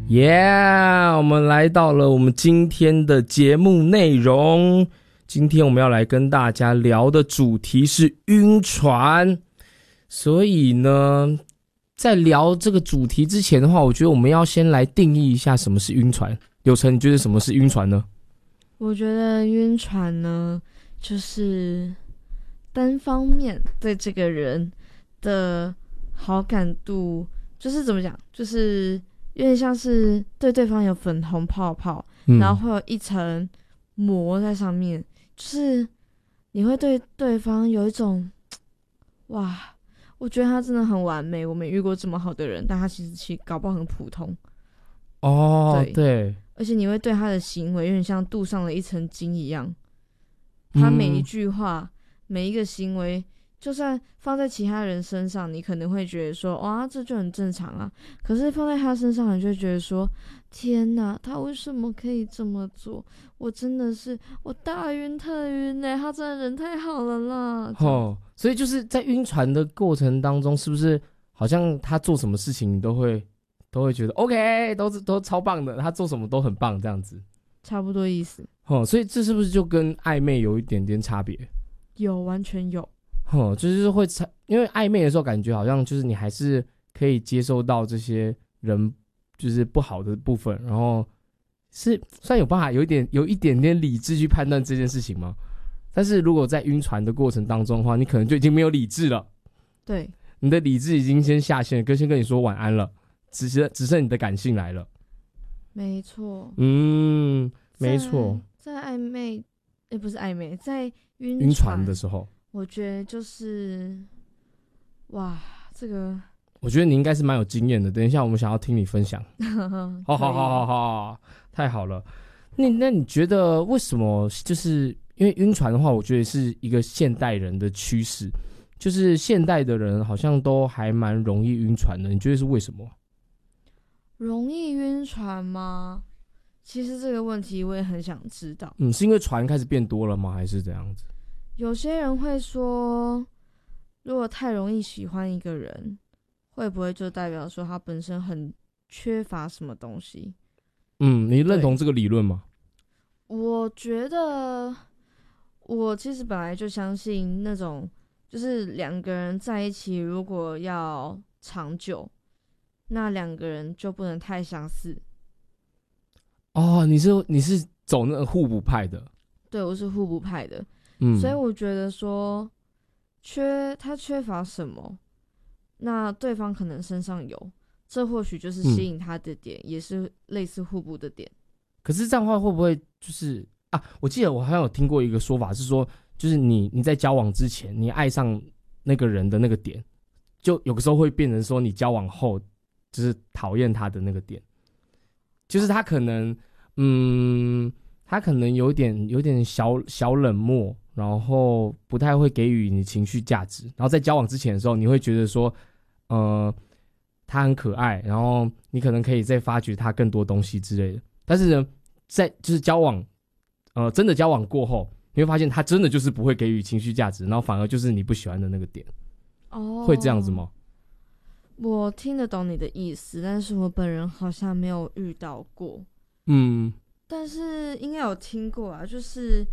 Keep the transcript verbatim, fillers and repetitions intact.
耶、yeah, 我们来到了我们今天的节目内容。今天我们要来跟大家聊的主题是晕船。所以呢，在聊这个主题之前的话，我觉得我们要先来定义一下什么是晕船。柳橙，你觉得什么是晕船呢？ 我觉得晕船呢，就是单方面对这个人的好感度，就是怎么讲，就是有点像是对对方有粉红泡泡、嗯、然后会有一层膜在上面，就是你会对对方有一种哇，我觉得他真的很完美，我没遇过这么好的人，但他其实其实搞不好很普通哦。对， 对，而且你会对他的行为有点像镀上了一层金一样，他每一句话、嗯、每一个行为就算放在其他人身上，你可能会觉得说哇这就很正常啊，可是放在他身上你就会觉得说天哪，他为什么可以这么做，我真的是我大晕特晕耶，他真的人太好了啦。 哦，所以就是在晕船的过程当中，是不是好像他做什么事情你都会都会觉得 OK 都都超棒的，他做什么都很棒这样子， 差不多意思。 哦，所以这是不是就跟暧昧有一点点差别？ 有，完全有。 哦，就是会因为暧昧的时候感觉好像就是你还是可以接受到这些人就是不好的部分，然后是算有办法有一点有一点点理智去判断这件事情吗？但是如果在晕船的过程当中的话，你可能就已经没有理智了。对，你的理智已经先下线了，跟先跟你说晚安了，只是只剩你的感性来了。 没错。 嗯，没错。 在暧昧也不是暧昧，在晕晕船的时候， 我觉得就是哇，这个我觉得你应该是蛮有经验的，等一下我们想要听你分享。好好好好好，太好了。那那你觉得为什么就是因为晕船的话，我觉得是一个现代人的趋势，就是现代的人好像都还蛮容易晕船的，你觉得是为什么？ 容易晕船吗？其实这个问题我也很想知道。 嗯，是因为船开始变多了吗？还是怎样子？ 有些人会说，如果太容易喜欢一个人，会不会就代表说他本身很缺乏什么东西？ 嗯，你认同这个理论吗？ 我觉得，我其实本来就相信那种，就是两个人在一起，如果要长久，那两个人就不能太相似。 哦，你是你是走那个互补派的？ 对，我是互补派的。 嗯， 所以我觉得说，缺他缺乏什么，那对方可能身上有，这或许就是吸引他的点，嗯、也是类似互补的点。 可是这样的话会不会就是啊？我记得我好像有听过一个说法是说，就是你你在交往之前，你爱上那个人的那个点，就有的时候会变成说你交往后就是讨厌他的那个点，就是他可能嗯。他可能有点有点小小冷漠，然后不太会给予你情绪价值，然后在交往之前的时候，你会觉得说，呃，他很可爱，然后你可能可以再发掘他更多东西之类的。但是呢，在就是交往，呃，真的交往过后，你会发现他真的就是不会给予情绪价值，然后反而就是你不喜欢的那个点。哦，会这样子吗？ 我听得懂你的意思，但是我本人好像没有遇到过。 嗯。 但是应该有听过啊，就是